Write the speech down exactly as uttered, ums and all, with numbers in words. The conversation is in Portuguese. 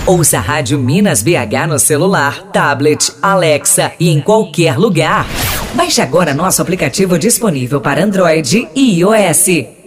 Ouça a Rádio Minas B H no celular, tablet, Alexa e em qualquer lugar. Baixe agora nosso aplicativo disponível para Android e iOS.